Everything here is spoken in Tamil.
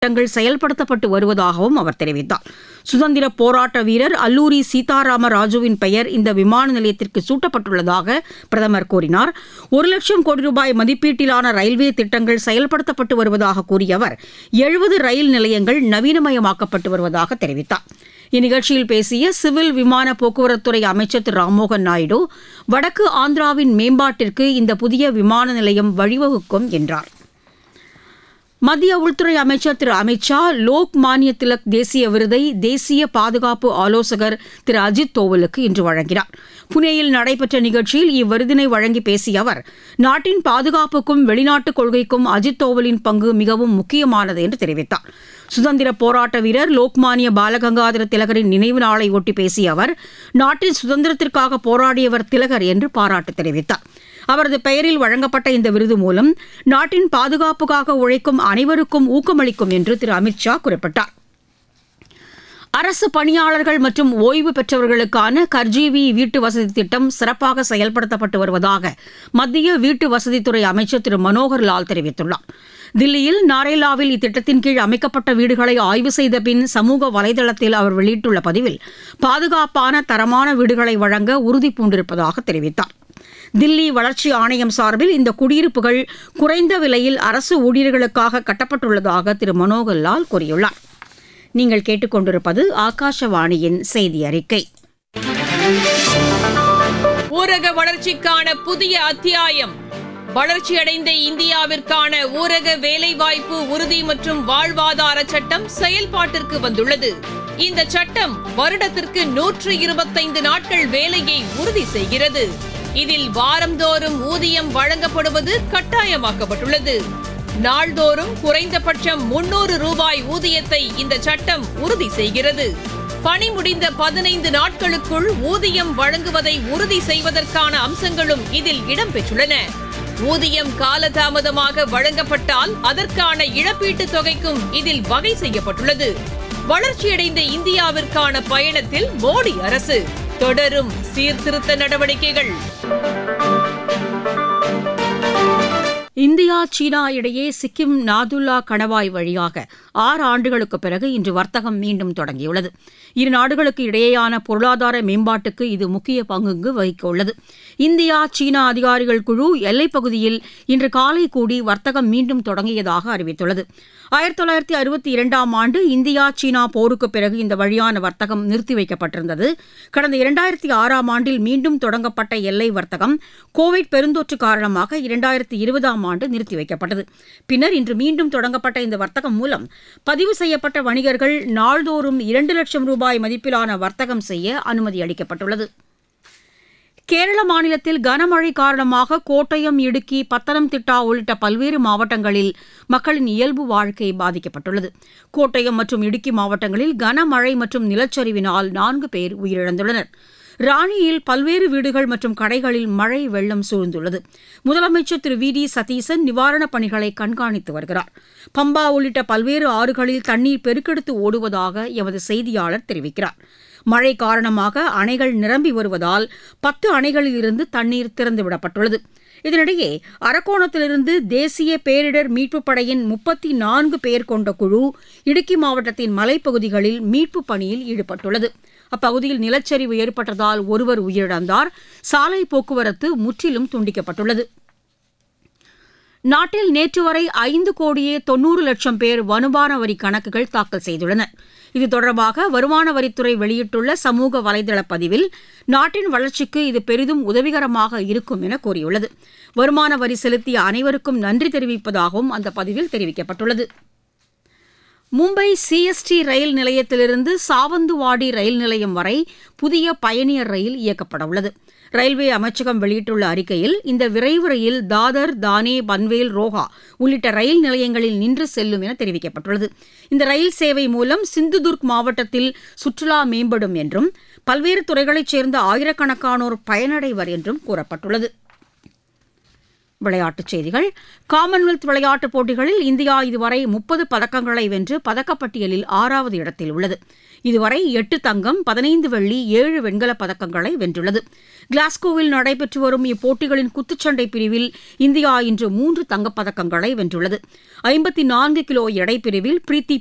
திட்டங்கள் செயல்படுத்தப்பட்டு வருவதாகவும் அவர் தெரிவித்தார். சுதந்திர போராட்ட வீரர் அல்லூரி சீதாராம ராஜுவின் பெயர் இந்த விமான நிலையத்திற்கு சூட்டப்பட்டுள்ளதாக பிரதமர் கூறினார். 1,00,000 கோடி ரூபாய் மதிப்பீட்டிலான ரயில்வே திட்டங்கள் செயல்படுத்தப்பட்டு வருவதாக கூறிய அவர் 70 ரயில் நிலையங்கள் நவீனமயமாக்கப்பட்டு வருவதாக தெரிவித்தார். இந்நிகழ்ச்சியில் பேசிய சிவில் விமான போக்குவரத்துறை அமைச்சர் திரு ராம்மோகன் நாயுடு, வடக்கு ஆந்திராவின் மேம்பாட்டிற்கு இந்த புதிய விமான நிலையம் வழிவகுக்கும் என்றார். மத்திய உள்துறை அமைச்சர் திரு அமித் ஷா லோக் மானிய திலக் தேசிய விருதை தேசிய பாதுகாப்பு ஆலோசகர் திரு அஜித் தோவலுக்கு இன்று வழங்கினார். புனேயில் நடைபெற்ற நிகழ்ச்சியில் இவ்விருதினை வழங்கி பேசிய அவர், நாட்டின் பாதுகாப்புக்கும் வெளிநாட்டுக் கொள்கைக்கும் அஜித் தோவலின் பங்கு மிகவும் முக்கியமானது என்று தெரிவித்தார். சுதந்திர போராட்ட வீரர் லோக்மானிய பாலகங்காதர திலகரின் நினைவு நாளை ஒட்டி பேசிய அவர், நாட்டின் சுதந்திரத்திற்காக போராடியவர் திலகர் என்று பாராட்டு தெரிவித்தார். அவரது பெயரில் வழங்கப்பட்ட இந்த விருது மூலம் நாட்டின் பாதுகாப்புக்காக உழைக்கும் அனைவருக்கும் ஊக்கமளிக்கும் என்று திரு அமித் ஷா குறிப்பிட்டார். அரசு பணியாளர்கள் மற்றும் ஓய்வு பெற்றவர்களுக்கான கர்ஜீவி வீட்டு வசதி திட்டம் சிறப்பாக செயல்படுத்தப்பட்டு வருவதாக மத்திய வீட்டு வசதித்துறை அமைச்சர் திரு மனோகர் லால் தெரிவித்துள்ளார். தில்லியில் நாரேலாவில் இத்திட்டத்தின் கீழ் அமைக்கப்பட்ட வீடுகளை ஆய்வு செய்த பின் சமூக வலைதளத்தில் அவர் வெளியிட்டுள்ள பதிவில், பாதுகாப்பான தரமான வீடுகளை வழங்க உறுதி பூண்டிருப்பதாக தெரிவித்தார். தில்லி வளர்ச்சி ஆணையம் சார்பில் இந்த குடியிருப்புகள் குறைந்த விலையில் அரசு ஊழியர்களுக்காக கட்டப்பட்டுள்ளதாக திரு மனோகர் லால் கூறியுள்ளார். நீங்கள் கேட்டுக்கொண்டிருப்பது ஆகாஷவாணியின் செய்தி அறிக்கை. ஊரக வளர்ச்சிக்கான புதிய அத்தியாயம். வளர்ச்சியடைந்த இந்தியாவிற்கான ஊரக வேலைவாய்ப்பு உறுதி மற்றும் வாழ்வாதார சட்டம் செயல்பாட்டிற்கு வந்துள்ளது. இந்த சட்டம் வருடத்திற்கு 125 நாட்கள் வேலையை உறுதி செய்கிறது. இதில் வாரந்தோறும் ஊதியம் வழங்கப்படுவது கட்டாயமாக்கப்பட்டுள்ளது. நாள்தோறும் குறைந்தபட்சம் 300 ரூபாய் ஊதியத்தை இந்த சட்டம் உறுதி செய்கிறது. பணி முடிந்த 15 நாட்களுக்குள் ஊதியம் வழங்குவதை உறுதி செய்வதற்கான அம்சங்களும் இதில் இடம்பெற்றுள்ளன. ஊதியம் காலதாமதமாக வழங்கப்பட்டால் அதற்கான இழப்பீட்டுத் தொகைக்கும் இதில் வகை செய்யப்பட்டுள்ளது. வளர்ச்சியடைந்த இந்தியாவிற்கான பயணத்தில் மோடி அரசு தொடரும் சீர்திருத்த நடவடிக்கைகள். இந்தியா சீனா இடையே சிக்கிம் நாதுல்லா கணவாய் வழியாக 6 ஆண்டுகளுக்கு பிறகு இன்று வர்த்தகம் மீண்டும் தொடங்கியுள்ளது. இரு நாடுகளுக்கு இடையேயான பொருளாதார மேம்பாட்டுக்கு இது முக்கிய பங்கு வகிக்க உள்ளது. இந்தியா சீனா அதிகாரிகள் குழு எல்லைப் பகுதியில் இன்று காலை கூடி வர்த்தகம் மீண்டும் தொடங்கியதாக அறிவித்துள்ளது. 1962ஆம் ஆண்டு இந்தியா சீனா போருக்கு பிறகு இந்த வழியான வர்த்தகம் நிறுத்தி வைக்கப்பட்டிருந்தது. கடந்த 2006ஆம் ஆண்டில் மீண்டும் தொடங்கப்பட்ட எல்லை வர்த்தகம் கோவிட் பெருந்தொற்று காரணமாக 2020ஆம் ஆண்டு நிறுத்தி வைக்கப்பட்டது. பின்னர் இன்று மீண்டும் தொடங்கப்பட்ட இந்த வர்த்தகம் மூலம் பதிவு செய்யப்பட்ட வணிகர்கள் நாள்தோறும் 2 லட்சம் ரூபாய் மதிப்பிலான வர்த்தகம் செய்ய அனுமதி அளிக்கப்பட்டுள்ளது. கேரள மாநிலத்தில் கனமழை காரணமாக கோட்டயம், இடுக்கி, பத்தனம்திட்டா உள்ளிட்ட பல்வேறு மாவட்டங்களில் மக்களின் இயல்பு வாழ்க்கை பாதிக்கப்பட்டுள்ளது. கோட்டயம் மற்றும் இடுக்கி மாவட்டங்களில் கனமழை மற்றும் நிலச்சரிவினால் 4 பேர் உயிரிழந்துள்ளனர். ராணியில் பல்வேறு வீடுகள் மற்றும் கடைகளில் மழை வெள்ளம் சூழ்ந்துள்ளது. முதலமைச்சர் திரு வி டி சதீசன் நிவாரணப் பணிகளை கண்காணித்து வருகிறார். பம்பா உள்ளிட்ட பல்வேறு ஆறுகளில் தண்ணீர் பெருக்கெடுத்து ஓடுவதாக எமது செய்தியாளர் தெரிவிக்கிறார். மழை காரணமாக அணைகள் நிரம்பி வருவதால் 10 அணைகளிலிருந்து தண்ணீர் திறந்துவிடப்பட்டுள்ளது. இதனிடையே அரக்கோணத்திலிருந்து தேசிய பேரிடர் மீட்புப் படையின் 34 பேர் கொண்ட குழு இடுக்கி மாவட்டத்தின் மலைப்பகுதிகளில் மீட்புப் பணியில் ஈடுபட்டுள்ளது. அப்பகுதியில் நிலச்சரிவு ஏற்பட்டதால் ஒருவர் உயிரிழந்தார். சாலை போக்குவரத்து முற்றிலும் துண்டிக்கப்பட்டுள்ளது. நாட்டில் நேற்று வரை 5,90,00,000 பேர் வருமான வரி கணக்குகள் தாக்கல் செய்துள்ளனர். இது தொடர்பாக வருமான வரித்துறை வெளியிட்டுள்ள சமூக வலைதள பதிவில், நாட்டின் வளர்ச்சிக்கு இது பெரிதும் உதவிகரமாக இருக்கும் என கூறியுள்ளது. வருமான வரி செலுத்திய அனைவருக்கும் நன்றி தெரிவிப்பதாகவும் அந்த பதிவில் தெரிவிக்கப்பட்டுள்ளது. மும்பை சிஎஸ்டி ரயில் நிலையத்திலிருந்து சாவந்துவாடி ரயில் நிலையம் வரை புதிய பயணியர் ரயில் இயக்கப்பட உள்ளது. ரயில்வே அமைச்சகம் வெளியிட்டுள்ள அறிக்கையில், இந்த விரைவு ரயில் தாதர், தானே, பன்வேல், ரோஹா உள்ளிட்ட ரயில் நிலையங்களில் நின்று செல்லும் என தெரிவிக்கப்பட்டுள்ளது. இந்த ரயில் சேவை மூலம் சிந்துதுர்க் மாவட்டத்தில் சுற்றுலா மேம்படும் என்றும் பல்வேறு துறைகளைச் சேர்ந்த ஆயிரக்கணக்கானோர் பயனடைவர் என்றும் கூறப்பட்டுள்ளது. விளையாட்டுச் செய்திகள். காமன்வெல்த் விளையாட்டுப் போட்டிகளில் இந்தியா இதுவரை 30 பதக்கங்களை வென்று பதக்கப்பட்டியலில் 6வது இடத்தில் உள்ளது. இதுவரை 8 தங்கம், 15 வெள்ளி, 7 வெண்கலப் பதக்கங்களை வென்றுள்ளது. கிளாஸ்கோவில் நடைபெற்று வரும் இப்போட்டிகளின் குத்துச்சண்டை பிரிவில் இந்தியா இன்று 3 தங்கப்பதக்கங்களை வென்றுள்ளது. 54 கிலோ எடை பிரிவில் பிரீத்தி